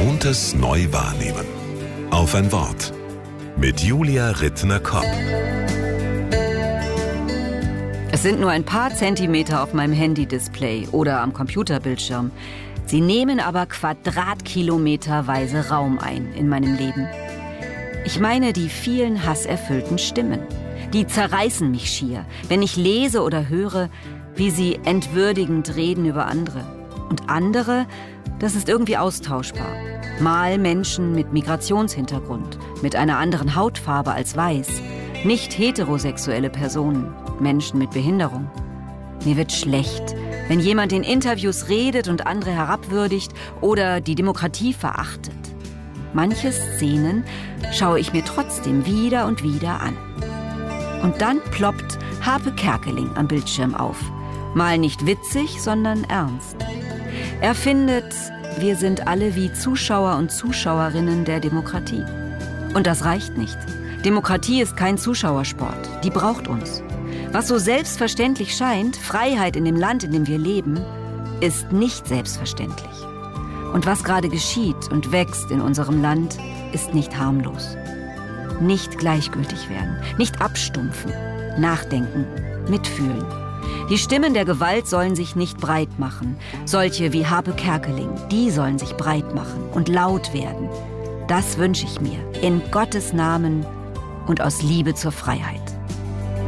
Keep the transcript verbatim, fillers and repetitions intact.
Gewohntes neu wahrnehmen. Auf ein Wort. Mit Julia Rittner-Kopp. Es sind nur ein paar Zentimeter auf meinem Handy-Display oder am Computerbildschirm. Sie nehmen aber quadratkilometerweise Raum ein in meinem Leben. Ich meine die vielen hasserfüllten Stimmen. Die zerreißen mich schier, wenn ich lese oder höre, wie sie entwürdigend reden über andere. Und andere, das ist irgendwie austauschbar. Mal Menschen mit Migrationshintergrund, mit einer anderen Hautfarbe als weiß. Nicht heterosexuelle Personen, Menschen mit Behinderung. Mir wird schlecht, wenn jemand in Interviews redet und andere herabwürdigt oder die Demokratie verachtet. Manche Szenen schaue ich mir trotzdem wieder und wieder an. Und dann ploppt Harpe Kerkeling am Bildschirm auf. Mal nicht witzig, sondern ernst. Er findet, wir sind alle wie Zuschauer und Zuschauerinnen der Demokratie. Und das reicht nicht. Demokratie ist kein Zuschauersport. Die braucht uns. Was so selbstverständlich scheint, Freiheit in dem Land, in dem wir leben, ist nicht selbstverständlich. Und was gerade geschieht und wächst in unserem Land, ist nicht harmlos. Nicht gleichgültig werden, nicht abstumpfen, nachdenken, mitfühlen. Die Stimmen der Gewalt sollen sich nicht breit machen. Solche wie Harpe Kerkeling, die sollen sich breit machen und laut werden. Das wünsche ich mir, in Gottes Namen und aus Liebe zur Freiheit.